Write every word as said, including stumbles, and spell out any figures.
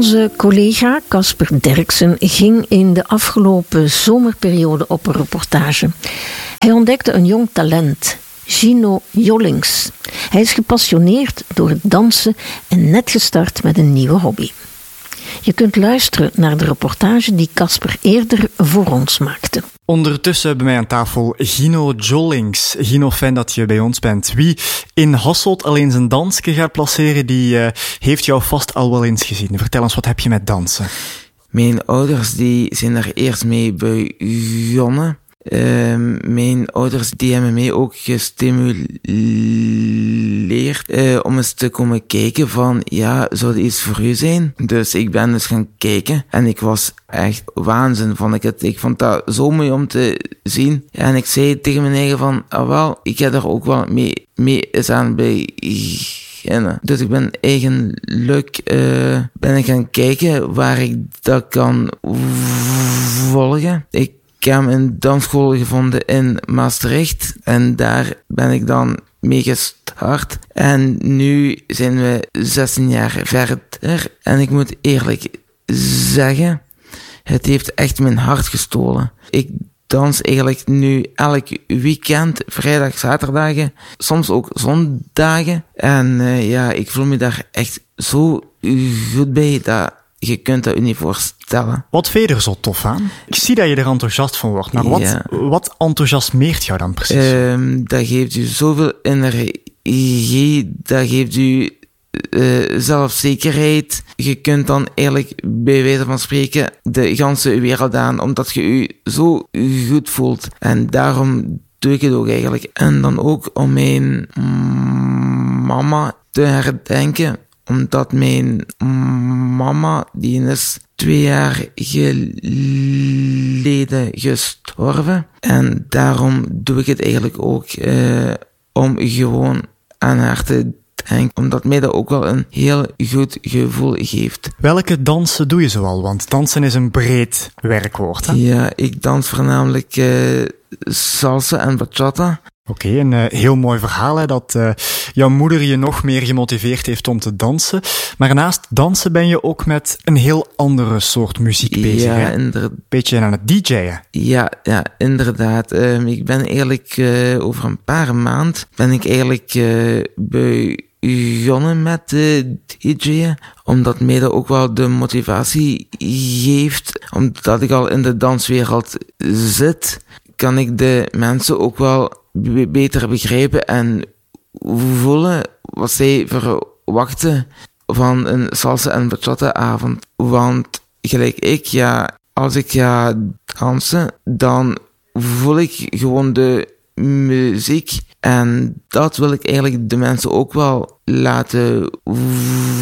Onze collega Casper Derksen ging in de afgelopen zomerperiode op een reportage. Hij ontdekte een jong talent, Gino Jollings. Hij is gepassioneerd door het dansen en net gestart met een nieuwe hobby. Je kunt luisteren naar de reportage die Casper eerder voor ons maakte. Ondertussen bij mij aan tafel Gino Jollings. Gino, fijn dat je bij ons bent. Wie in Hasselt alleen zijn dansje gaat placeren, die uh, heeft jou vast al wel eens gezien. Vertel ons, wat heb je met dansen? Mijn ouders die zijn daar eerst mee begonnen. Uh, mijn ouders die hebben mij ook gestimuleerd uh, om eens te komen kijken van, ja, zou dit iets voor u zijn? Dus ik ben dus gaan kijken en ik was echt waanzin, vond ik het. Ik vond dat zo mooi om te zien. En ik zei tegen mijn eigen van, ah wel, ik ga er ook wel mee, mee eens aan beginnen. Dus ik ben eigenlijk uh, ben ik gaan kijken waar ik dat kan volgen. Ik Ik heb een dansschool gevonden in Maastricht en daar ben ik dan mee gestart. En nu zijn we zestien jaar verder en ik moet eerlijk zeggen, het heeft echt mijn hart gestolen. Ik dans eigenlijk nu elk weekend, vrijdag, zaterdagen, soms ook zondagen. En uh, ja, ik voel me daar echt zo goed bij dat je kunt dat je niet voorstellen. Wat vind je er zo tof aan? Ik zie dat je er enthousiast van wordt, maar wat, ja. wat enthousiasmeert jou dan precies? Um, dat geeft u zoveel energie, dat geeft u uh, zelfzekerheid. Je kunt dan eigenlijk bij wijze van spreken de ganse wereld aan, omdat je u zo goed voelt. En daarom doe ik het ook eigenlijk. En dan ook om mijn mama te herdenken, omdat mijn mama, die is twee jaar geleden gestorven. En daarom doe ik het eigenlijk ook uh, om gewoon aan haar te denken. Omdat mij dat ook wel een heel goed gevoel geeft. Welke dansen doe je zoal? Want dansen is een breed werkwoord, hè? Ja, ik dans voornamelijk uh, salsa en bachata. Oké, okay, een uh, heel mooi verhaal, hè, dat uh, jouw moeder je nog meer gemotiveerd heeft om te dansen. Maar naast dansen ben je ook met een heel andere soort muziek bezig. Ja, hè? inderdaad. Beetje aan het D J'en. Ja, ja, inderdaad. Um, ik ben eigenlijk uh, over een paar maanden ben ik eigenlijk uh, begonnen met uh, D J'en, omdat mij dat ook wel de motivatie geeft, omdat ik al in de danswereld zit, kan ik de mensen ook wel beter begrijpen en voelen wat zij verwachten van een salsa en bachata avond. Want gelijk ik, ja, als ik ga dansen, dan voel ik gewoon de muziek en dat wil ik eigenlijk de mensen ook wel laten